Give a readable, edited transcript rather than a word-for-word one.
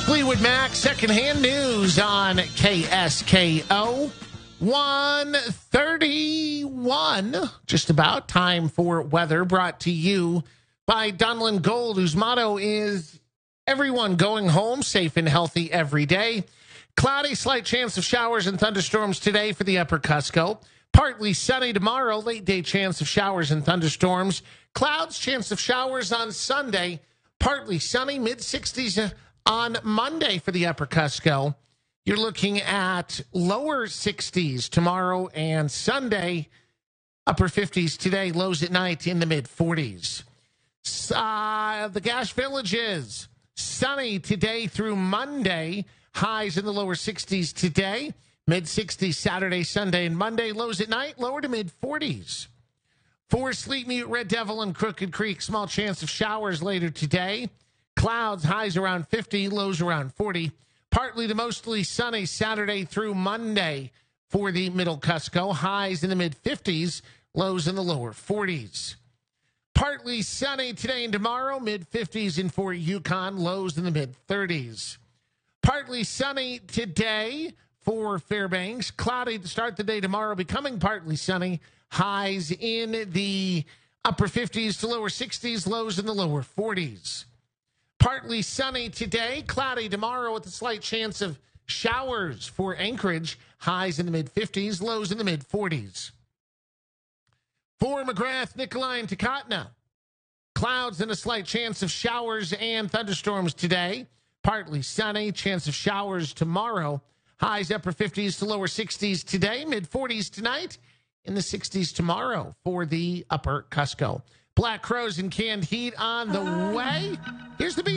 Fleetwood Mac, secondhand news on KSKO 131. Just about time for weather, brought to you by Dunlin Gold, whose motto is everyone going home safe and healthy every day. Cloudy, slight chance of showers and thunderstorms today for the upper Cusco. Partly sunny tomorrow, late day chance of showers and thunderstorms. Clouds, chance of showers on Sunday. Partly sunny, mid-60s on Monday for the upper Cusco. You're looking at lower 60s tomorrow and Sunday. Upper 50s today, lows at night in the mid-40s. The Gash Villages, sunny today through Monday. Highs in the lower 60s today. Mid-60s Saturday, Sunday, and Monday. Lows at night, lower to mid-40s. For Sleep Mute, Red Devil, and Crooked Creek, small chance of showers later today. Clouds, highs around 50, lows around 40. Partly to mostly sunny Saturday through Monday for the Middle Cusco. Highs in the mid-50s, lows in the lower 40s. Partly sunny today and tomorrow, mid-50s in Fort Yukon, lows in the mid-30s. Partly sunny today for Fairbanks. Cloudy to start the day tomorrow, becoming partly sunny. Highs in the upper 50s to lower 60s, lows in the lower 40s. Partly sunny today, cloudy tomorrow with a slight chance of showers for Anchorage. Highs in the mid-50s, lows in the mid-40s. For McGrath, Nikolai, and Takotna, clouds and a slight chance of showers and thunderstorms today. Partly sunny, chance of showers tomorrow. Highs upper 50s to lower 60s today, mid-40s tonight, in the 60s tomorrow for the upper Cusco. Black Crows and Canned Heat on the way. Here's the